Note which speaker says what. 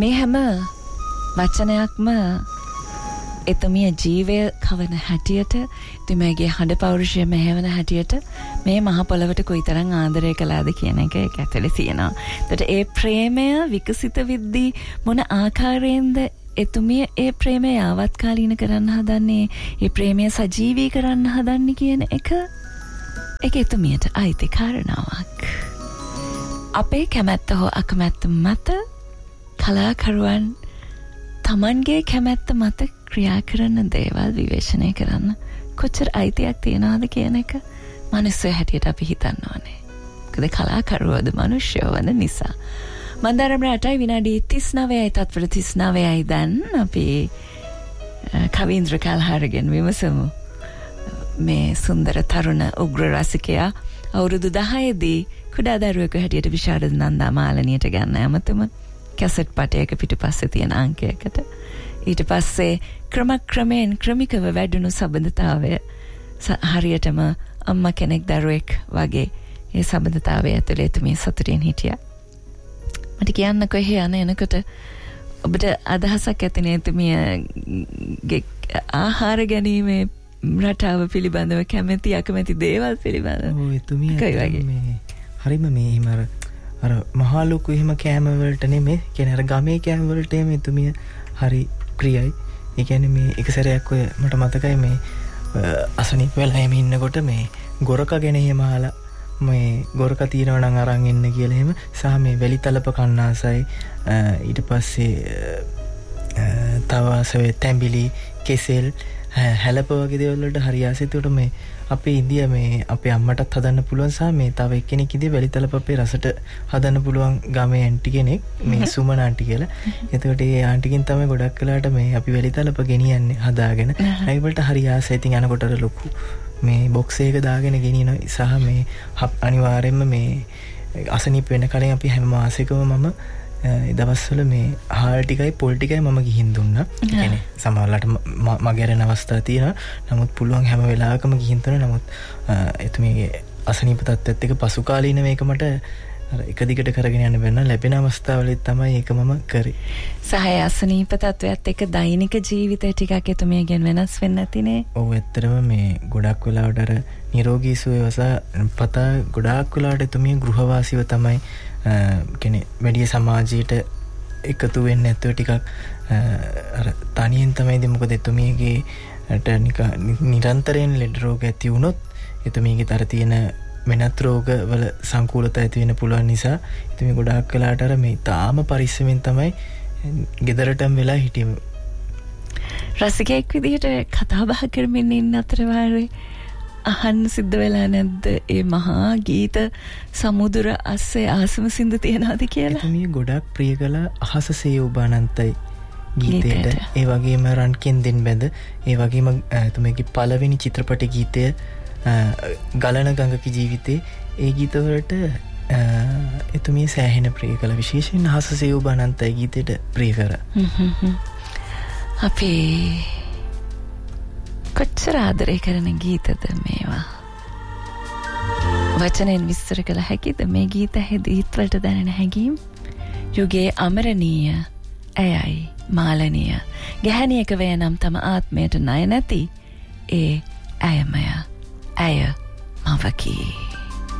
Speaker 1: මේ හැම වචනයක්ම එතුමිය ජීවය කවන හැටියට එතුමියගේ හඬ පෞරුෂය මෙහෙවන හැටියට මේ මහ පොළවට කොයිතරම් ආදරය කළාද කියන එක ඒක ඇතුලේ තියෙනවා. ඒකට ඒ ප්‍රේමය විකසිත වෙද්දී මොන ආකාරයෙන්ද එතුමිය ඒ ප්‍රේමය යාවත්කාලීන කරන්න හදන්නේ, ඒ ප්‍රේමය සජීවී කරන්න හදන්නේ කියන එක ඒක එතුමියට අයිති කාරණාවක්. අපේ කැමැත්ත හෝ අකමැත්ත මත කලාකරුවන් තමන්ගේ කැමැත්ත මත ක්‍රියා කරන දේවල් විවේචනය කරන්න කොච්චර අයිතියක් තියනවද කියන එක මිනිස්සු හැටියට අපි හිතන්න ඕනේ. මොකද කලාකරුවෝද මිනිස්සුයෝ වන නිසා. මන්දාරම් රටයි විනාඩි 39යි තත්පර 39යි දැන් අපි කවීන්ද්‍ර කල්හරගෙන් විමසමු. මේ සුන්දර තරුණ උග්‍ර රසිකයා අවුරුදු 10 දී කුඩා දරුවෙකු හැටියට විශාරද නන්දා මාලනියට ගන්න ඇමතුම කැසට් පටයක පිටුපස්සේ තියෙන අංකයකට ඊට පස්සේ ක්‍රමක්‍රමයෙන් ක්‍රමිකව වැඩුණු සම්බන්ධතාවය හරියටම අම්මා කෙනෙක් දරුවෙක් වගේ ඒ සම්බන්ධතාවය ඇතුළේ තුමී සතුටින් හිටියා. මට කියන්නකෝ එහෙ එනකොට ඔබට අදහසක් ඇතිනේ තුමියගේ ආහාර ගැනීමේ රටාව පිළිබඳව කැමැති අකමැති දේවල් පිළිබඳව.
Speaker 2: ඔව් එතුමිය මේ හරිම මේ හිම අර මහා ලොකු එහෙම කෑම වලට නෙමෙයි කියන්නේ අර ගමේ කෑම වලට එමේ එතුමිය හරි ප්‍රියයි. ඒ කියන්නේ මේ එක සැරයක් ඔය මට මතකයි මේ අසනීප වෙලා එහෙම ඉන්නකොට මේ ගොරක ගැන එහෙම අහලා මේ ගොරක තියනවා නම් අරන් එන්න කියලා එහෙම සහ මේ වැලිතලප කන්නාසයි ඊට පස්සේ තව අසවේ තැඹිලි කෙසෙල් හැලප වගේ දේවල් වලට හරි ආසෙතුට මේ අපේ ඉන්දියා මේ අපේ අම්මටත් හදන්න පුළුවන් සහ මේ තව එක්කෙනෙක් ඉදී වැලිතලප අපේ රසට හදන්න පුළුවන් ගමේ ආන්ටි කෙනෙක් මේ සුමන ආන්ටි කියලා. එතකොට ඒ ආන්ටිගෙන් තමයි ගොඩක් වෙලාට මේ අපි වැලිතලප ගෙනියන්නේ හදාගෙන. ඒක වලට හරි ආසයි. ඉතින් යනකොට අර ලොකු මේ බොක්ස් එක දාගෙන ගෙනියනවා සහ මේ අනිවාර්යෙන්ම මේ අසනීප වෙන කලින් අපි හැම මාසෙකම මම ඒ දවස්වල මේ හාල් ටිකයි පොල් ටිකයි මම ගිහින් දුන්නා. ඒ කියන්නේ සමහරවිට මගහැරෙන අවස්ථා තියෙනවා. නමුත් පුළුවන් හැම වෙලාවකම ගිහින් තුන. නමුත් එතුමියගේ අසනීප තත්ත්වයට එක පසු කාලීන මේක මට එක දිගට කරගෙන යන්න බැන්න ලැබෙන අවස්ථාවලදී තමයි ඒක මම කරේ.
Speaker 1: සහ අසනීප තත්ත්වයට එක දෛනික ජීවිතය ටිකක් එතුමියගෙන් වෙනස් වෙන්නේ නැතිනේ.
Speaker 2: ඔව් ඇත්තටම මේ ගොඩක් වෙලාවට අර නිරෝගී සුවය පතා ගොඩාක් වෙලාවට එතුමිය ගෘහවාසීව තමයි කියන්නේ වැඩි සමාජයට එකතු වෙන්නේ නැතුව ටිකක් අර තනියෙන් තමයි ඉතින් මොකද එතුමියගේ නිරන්තරයෙන් ලෙඩ රෝග ඇති වුණොත් එතුමියගේ තර තියෙන වෙනත් රෝගවල සංකූලතා ඇති වෙන්න පුළුවන් නිසා ඉතින් මේ ගොඩාක් වෙලාට අර මේ තාම පරිස්සමෙන් තමයි ගෙදරටම වෙලා හිටියේ.
Speaker 1: රසිකයෙක් විදිහට කතා බහ කරමින් ඉන්න අතර වාරේ අහන්න සිද්ධ වෙලා නැද්ද ඒ මහා ගීත සමුදුර අස්සේ ආසම සින්දු තියනවාද කියලා?
Speaker 2: එතුමිය ගොඩක් ප්‍රිය කළ අහසසේ ඔබ අනන්තයි ගීතයට. ඒ වගේම රන් කෙන්දෙන් බැඳ ඒ වගේම එතුමියගේ පළවෙනි චිත්‍රපට ගීතය ගලන ගඟක ජීවිතේ ඒ ගීතවලට එතුමිය සෑහෙන ප්‍රිය කළ විශේෂයෙන් අහසසේ ඔබ අනන්තයි ගීතයට ප්‍රිය කරා.
Speaker 1: අපි කොච්චර ආදරය කරන ගීතද මේවා. වචනෙන් විස්තර කළ හැකිද මේ ගීත හිතවලට දැනෙන හැඟීම්? යුගයේ අමරණීය ඇයයි මාලනීය ගැහැණියක වේ නම් තම ආත්මයට ණය නැති ඒ ඇයමය ඇය මවකී.